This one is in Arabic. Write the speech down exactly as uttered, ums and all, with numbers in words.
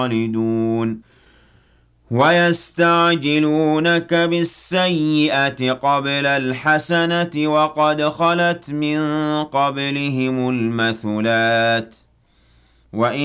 خالدون وَيَسْتَعْجِلُونَكَ بِالسَّيِّئَةِ قَبْلَ الْحَسَنَةِ وَقَدْ خَلَتْ مِن قَبْلِهِمُ الْمَثُلَاتُ وَإِنَّ